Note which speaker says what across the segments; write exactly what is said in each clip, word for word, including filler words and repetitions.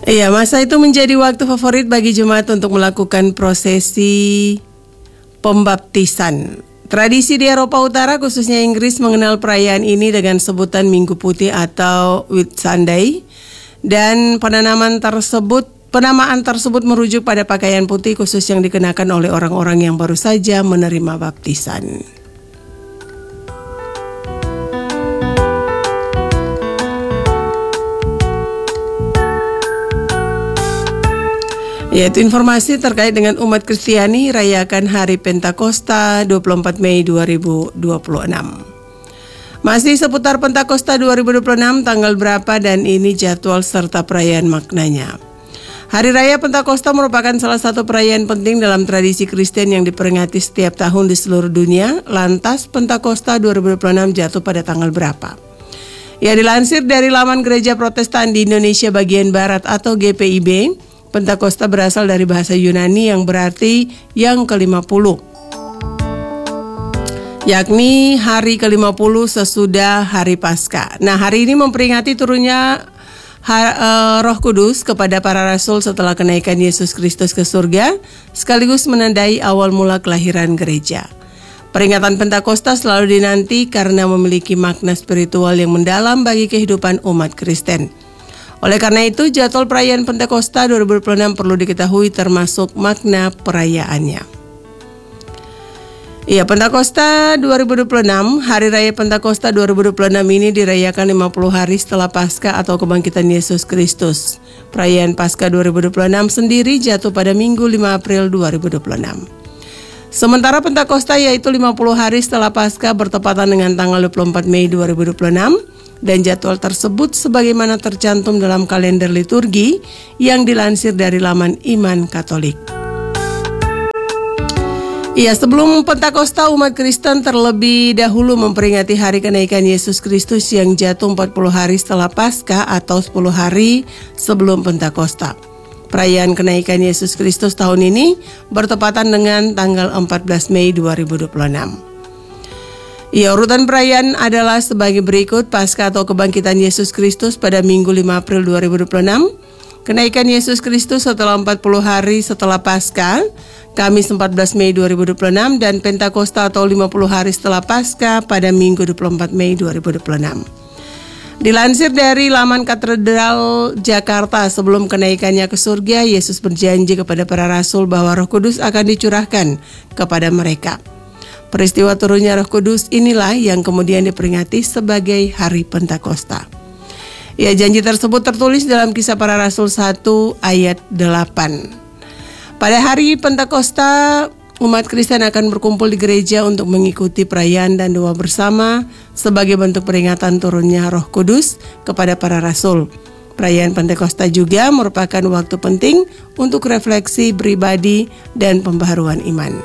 Speaker 1: Iya, masa itu menjadi waktu favorit bagi jemaat untuk melakukan prosesi pembaptisan. Tradisi di Eropa Utara, khususnya Inggris, mengenal perayaan ini dengan sebutan Minggu Putih atau Whitsunday. Dan penanaman tersebut, penamaan tersebut merujuk pada pakaian putih khusus yang dikenakan oleh orang-orang yang baru saja menerima baptisan. Yaitu informasi terkait dengan umat Kristiani rayakan Hari Pentakosta dua puluh empat Mei dua ribu dua puluh enam. Masih seputar Pentakosta dua ribu dua puluh enam, tanggal berapa dan ini jadwal serta perayaan maknanya. Hari Raya Pentakosta merupakan salah satu perayaan penting dalam tradisi Kristen yang diperingati setiap tahun di seluruh dunia. Lantas Pentakosta dua ribu dua puluh enam jatuh pada tanggal berapa? Ya, dilansir dari laman Gereja Protestan di Indonesia bagian Barat atau G P I B, Pentakosta berasal dari bahasa Yunani yang berarti yang ke lima puluh, yakni hari ke lima puluh sesudah hari Paskah. Nah, hari ini memperingati turunnya ha- uh, Roh Kudus kepada para rasul setelah kenaikan Yesus Kristus ke surga, sekaligus menandai awal mula kelahiran gereja. Peringatan Pentakosta selalu dinanti karena memiliki makna spiritual yang mendalam bagi kehidupan umat Kristen. Oleh karena itu, jadwal perayaan Pentakosta dua ribu dua puluh enam perlu diketahui termasuk makna perayaannya. Iya, Pentakosta dua ribu dua puluh enam, Hari Raya Pentakosta dua ribu dua puluh enam ini dirayakan lima puluh hari setelah Paskah atau kebangkitan Yesus Kristus. Perayaan Paskah dua ribu dua puluh enam sendiri jatuh pada Minggu lima April dua ribu dua puluh enam. Sementara Pentakosta yaitu lima puluh hari setelah Paskah bertepatan dengan tanggal dua puluh empat Mei dua ribu dua puluh enam. Dan jadwal tersebut sebagaimana tercantum dalam kalender liturgi yang dilansir dari laman Iman Katolik. Iya, sebelum Pentakosta, umat Kristen terlebih dahulu memperingati hari kenaikan Yesus Kristus yang jatuh empat puluh hari setelah Paskah atau sepuluh hari sebelum Pentakosta. Perayaan kenaikan Yesus Kristus tahun ini bertepatan dengan tanggal empat belas Mei dua ribu dua puluh enam. Ya, urutan perayaan adalah sebagai berikut. Paskah atau kebangkitan Yesus Kristus pada Minggu lima April dua ribu dua puluh enam. Kenaikan Yesus Kristus setelah empat puluh hari setelah Paskah, Kamis empat belas Mei dua ribu dua puluh enam, dan Pentakosta atau lima puluh hari setelah Paskah pada Minggu dua puluh empat Mei dua ribu dua puluh enam. Dilansir dari laman Katedral Jakarta, sebelum kenaikannya ke surga, Yesus berjanji kepada para rasul bahwa Roh Kudus akan dicurahkan kepada mereka. Peristiwa turunnya Roh Kudus inilah yang kemudian diperingati sebagai Hari Pentakosta. Ya, janji tersebut tertulis dalam Kisah Para Rasul satu ayat delapan. Pada hari Pentakosta, umat Kristen akan berkumpul di gereja untuk mengikuti perayaan dan doa bersama sebagai bentuk peringatan turunnya Roh Kudus kepada para rasul. Perayaan Pentakosta juga merupakan waktu penting untuk refleksi pribadi dan pembaharuan iman.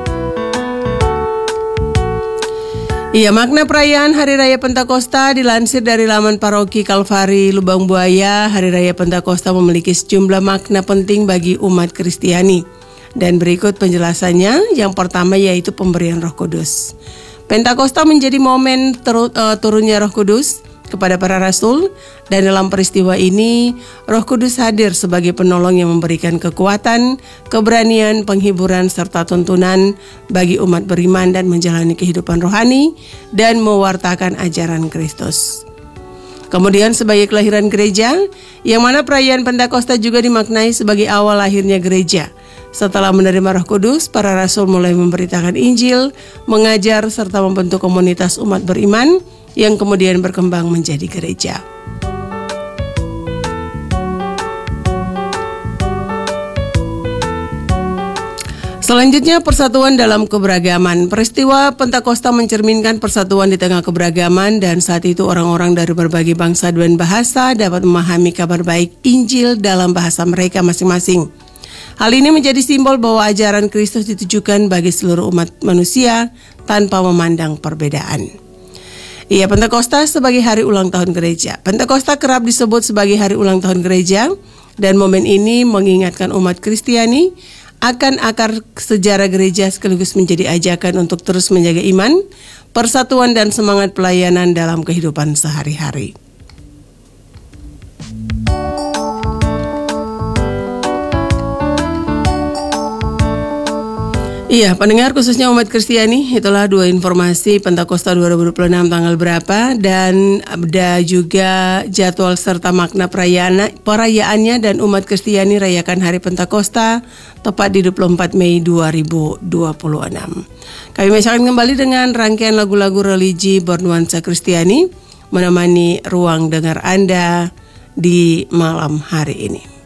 Speaker 1: Iya, makna perayaan Hari Raya Pentakosta dilansir dari laman Paroki Kalvari Lubang Buaya. Hari Raya Pentakosta memiliki sejumlah makna penting bagi umat Kristiani. Dan berikut penjelasannya. Yang pertama yaitu pemberian Roh Kudus. Pentakosta menjadi momen ter- uh, turunnya Roh Kudus kepada para rasul, dan dalam peristiwa ini Roh Kudus hadir sebagai penolong yang memberikan kekuatan, keberanian, penghiburan serta tuntunan bagi umat beriman dan menjalani kehidupan rohani dan mewartakan ajaran Kristus. Kemudian sebagai kelahiran gereja, yang mana perayaan Pentakosta juga dimaknai sebagai awal lahirnya gereja. Setelah menerima Roh Kudus, para rasul mulai memberitakan Injil, mengajar serta membentuk komunitas umat beriman yang kemudian berkembang menjadi gereja. Selanjutnya, persatuan dalam keberagaman. Peristiwa Pentakosta mencerminkan persatuan di tengah keberagaman, dan saat itu orang-orang dari berbagai bangsa dan bahasa dapat memahami kabar baik Injil dalam bahasa mereka masing-masing. Hal ini menjadi simbol bahwa ajaran Kristus ditujukan bagi seluruh umat manusia tanpa memandang perbedaan. Iya, Pentakosta sebagai hari ulang tahun gereja. Pentakosta kerap disebut sebagai hari ulang tahun gereja, dan momen ini mengingatkan umat Kristiani akan akar sejarah gereja sekaligus menjadi ajakan untuk terus menjaga iman, persatuan dan semangat pelayanan dalam kehidupan sehari-hari. Iya, pendengar khususnya umat Kristiani, itulah dua informasi Pentakosta dua ribu dua puluh enam tanggal berapa, dan ada juga jadwal serta makna perayaan perayaannya, dan umat Kristiani rayakan hari Pentakosta tepat di dua puluh empat Mei dua ribu dua puluh enam. Kami masih akan kembali dengan rangkaian lagu-lagu religi bernuansa Kristiani menemani ruang dengar Anda di malam hari ini.